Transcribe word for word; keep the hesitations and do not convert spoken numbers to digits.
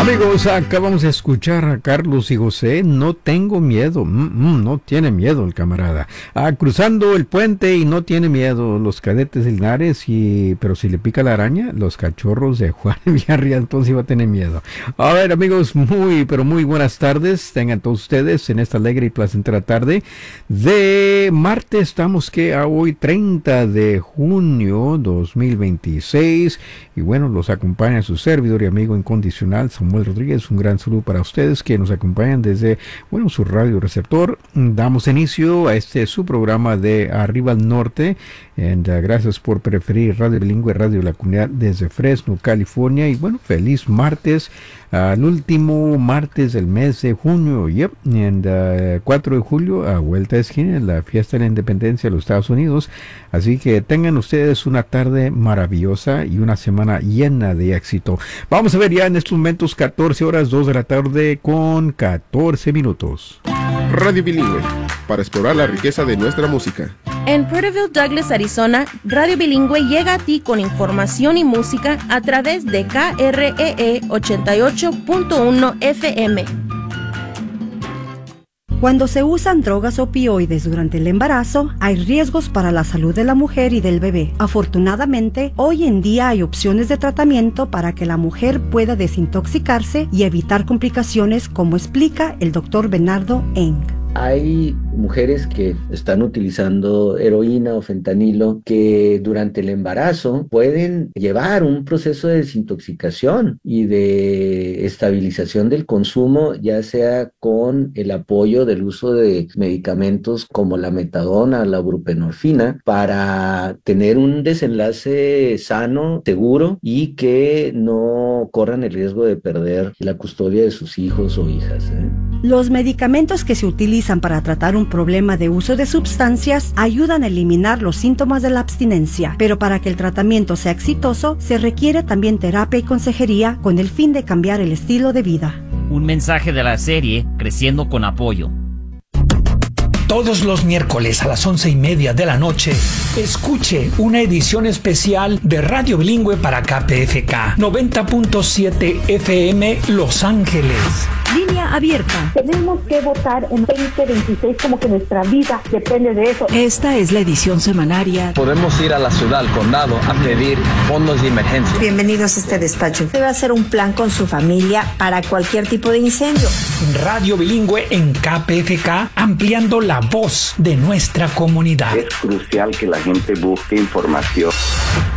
Amigos, acabamos de escuchar a Carlos y José. No tengo miedo. Mm, mm, no tiene miedo el camarada. Ah, cruzando el puente y no tiene miedo. Los cadetes de Linares, y pero si le pica la araña, los cachorros de Juan Villarreal, entonces iba a tener miedo. A ver, amigos, muy, pero muy buenas tardes. Tengan todos ustedes en esta alegre y placentera tarde de martes. Estamos que a hoy treinta de junio dos mil veintiséis. Y bueno, los acompaña su servidor y amigo incondicional, Samuel Rodríguez. Un gran saludo para ustedes que nos acompañan desde, bueno, su radio receptor. Damos inicio a este su programa de Arriba al Norte. And, uh, gracias por preferir Radio Bilingüe, Radio de la Comunidad desde Fresno, California. Y bueno, feliz martes, uh, el último martes del mes de junio. Yep, and, uh, cuatro de julio, a vuelta de esquina, la fiesta de la independencia de los Estados Unidos. Así que tengan ustedes una tarde maravillosa y una semana llena de éxito. Vamos a ver ya en estos momentos, catorce horas, dos de la tarde con catorce minutos. Radio Bilingüe, para explorar la riqueza de nuestra música. En Porterville, Douglas, Arizona, Radio Bilingüe llega a ti con información y música a través de K R E E ochenta y ocho punto uno F M. Cuando se usan drogas opioides durante el embarazo, hay riesgos para la salud de la mujer y del bebé. Afortunadamente, hoy en día hay opciones de tratamiento para que la mujer pueda desintoxicarse y evitar complicaciones, como explica el doctor Bernardo Eng. Hay mujeres que están utilizando heroína o fentanilo que durante el embarazo pueden llevar un proceso de desintoxicación y de estabilización del consumo, ya sea con el apoyo del uso de medicamentos como la metadona, la buprenorfina, para tener un desenlace sano, seguro y que no corran el riesgo de perder la custodia de sus hijos o hijas, ¿eh? Los medicamentos que se utilizan para tratar un problema de uso de sustancias ayudan a eliminar los síntomas de la abstinencia, pero para que el tratamiento sea exitoso, se requiere también terapia y consejería con el fin de cambiar el estilo de vida. Un mensaje de la serie Creciendo con Apoyo. Todos los miércoles a las once y media de la noche, escuche una edición especial de Radio Bilingüe para K P F K noventa punto siete F M Los Ángeles. Línea abierta. Tenemos que votar en veinte veintiséis, como que nuestra vida depende de eso. Esta es la edición semanaria. Podemos ir a la ciudad, al condado, a pedir fondos de emergencia. Bienvenidos a este despacho. Usted va a hacer un plan con su familia para cualquier tipo de incendio. Radio Bilingüe en K P F K, ampliando la voz de nuestra comunidad. Es crucial que la gente busque información.